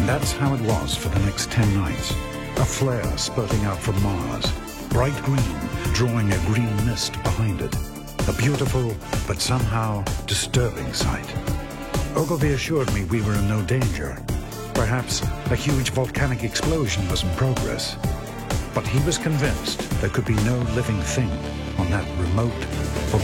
And that's how it was for the next 10 nights. A flare spurting out from Mars, bright green, drawing a green mist behind it. A beautiful, but somehow disturbing sight. Ogilvy assured me we were in no danger. Perhaps a huge volcanic explosion was in progress. But he was convinced there could be no living thing on that remote,